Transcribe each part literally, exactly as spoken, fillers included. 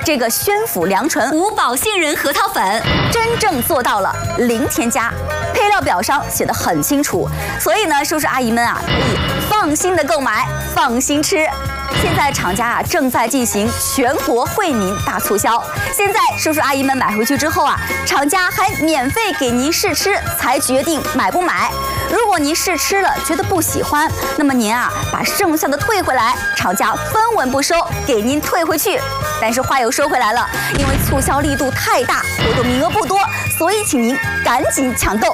这个宣府良醇五宝杏仁核桃粉真正做到了零添加，配料表上写得很清楚，所以呢，叔叔阿姨们啊，可以放心的购买，放心吃。现在厂家啊正在进行全国惠民大促销，现在叔叔阿姨们买回去之后啊，厂家还免费给您试吃，才决定买不买。如果您试吃了觉得不喜欢，那么您啊把剩下的退回来，厂家分文不收，给您退回去。但是话又说回来了，因为促销力度太大，活动名额不多，所以请您赶紧抢购。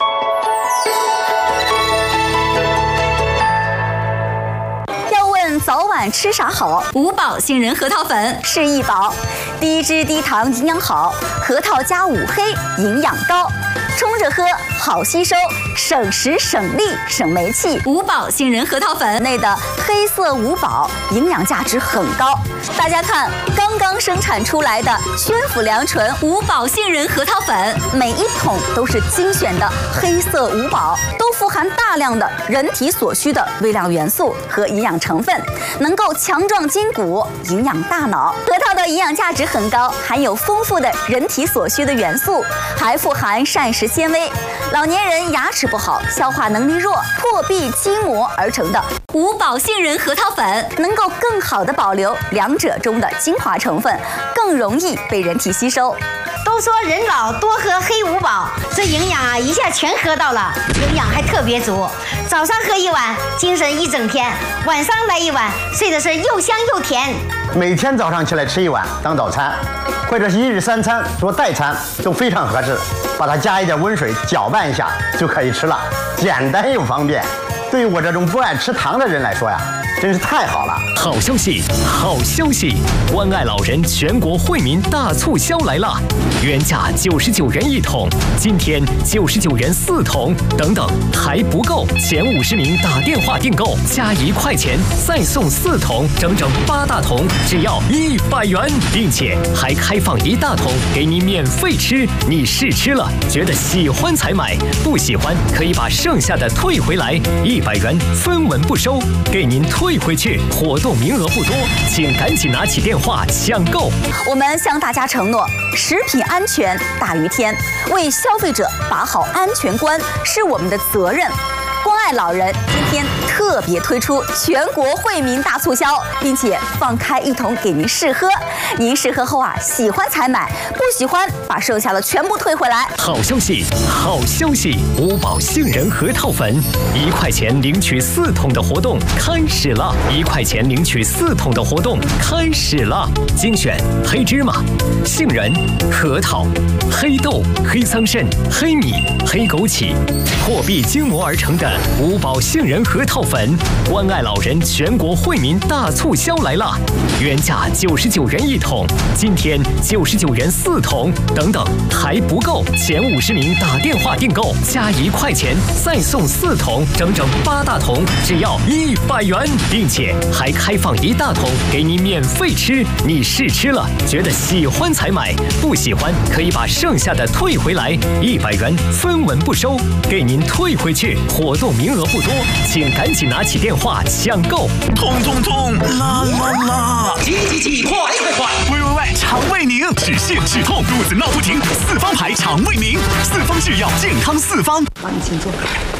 早晚吃啥好？五宝杏仁核桃粉是一宝，低脂低糖营养好，核桃加五黑营养高，冲着喝好吸收，省时省力省煤气。五宝杏仁核桃粉内的黑色五宝营养价值很高，大家看刚刚生产出来的宣府良醇五宝杏仁核桃粉，每一桶都是精选的黑色五宝，都富含大量的人体所需的微量元素和营养成分，能够强壮筋骨，营养大脑。核桃的营养价值很高，含有丰富的人体所需的元素，还富含膳食纤维。老年人牙齿不好，消化能力弱，破壁筋膜而成的五宝杏仁核桃粉，能够更好的保留两者中的精华成分，更容易被人体吸收。 都说人老多喝黑五宝，这营养啊一下全喝到了，营养还特别足。早上喝一碗，精神一整天；晚上来一碗，睡的是又香又甜。 每天早上起来吃一碗当早餐，或者是一日三餐做代餐都非常合适。把它加一点温水搅拌一下就可以吃了，简单又方便。对于我这种不爱吃糖的人来说呀，真是太好了！ 好消息，好消息！关爱老人全国惠民大促销来了，原价九十九元一桶，今天九十九元四桶，等等还不够，前五十名打电话订购加一块钱再送四桶，整整八大桶，只要一百元，并且还开放一大桶给你免费吃。你试吃了，觉得喜欢才买，不喜欢可以把剩下的退回来，一百元分文不收，给您退回去。活动名额不多，请赶紧拿起电话抢购。 我们向大家承诺，食品安全大于天，为消费者把好安全关是我们的责任。关爱老人今天特别推出全国惠民大促销，并且放开一桶给您试喝。您试喝后啊，喜欢才买，不喜欢把剩下的全部退回来。 好消息，好消息！五宝杏仁核桃粉，一块钱领取四桶的活动开始了！一块钱领取四桶的活动开始了！精选黑芝麻、杏仁、核桃、黑豆、黑桑葚、黑米、黑枸杞，破壁筋膜而成的五宝杏仁核桃粉，关爱老人全国惠民大促销来了！原价九十九元一桶，今天九十九元四桶，等等还不够，前五十名打电话订购加一块钱再送四桶，整整八大桶，只要一百元，并且还开放一大桶给你免费吃。你试吃了，觉得喜欢才买，不喜欢可以把剩下的退回来，一百元分文不收，给您退回去。活动名额不多，请赶紧拿起电话抢购。 痛痛痛，啦啦啦！ 急急急，快快快！ 喂喂喂，肠胃宁，止泻止痛，肚子闹不停，四方牌肠胃宁，四方制药，健康四方。 帮你请坐。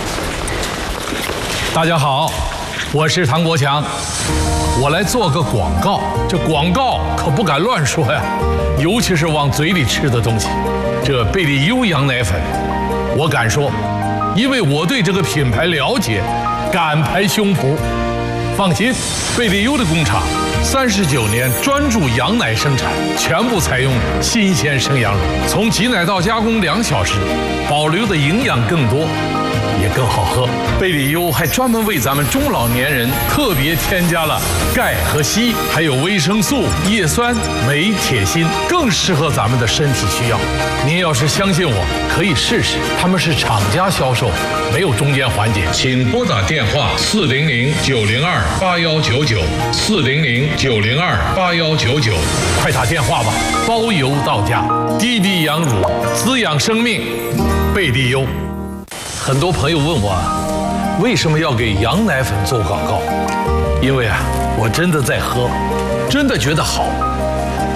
大家好，我是唐国强，我来做个广告。这广告可不敢乱说呀，尤其是往嘴里吃的东西。这贝利优羊奶粉，我敢说。因为我对这个品牌了解，敢拍胸脯。放心，贝利优的工厂三十九年专注羊奶生产，全部采用新鲜生羊乳，从挤奶到加工两小时，保留的营养更多，也更好喝。贝利优还专门为咱们中老年人特别添加了钙和硒，还有维生素、叶酸、镁、铁、锌，更适合咱们的身体需要。您要是相信我，可以试试，他们是厂家销售，没有中间环节。请拨打电话四零零九零二八幺九九四零零九零二八幺九九，快打电话吧，包邮到家。滴滴羊乳，滋养生命，贝利优。很多朋友问我，为什么要给羊奶粉做广告？因为啊，我真的在喝，真的觉得好，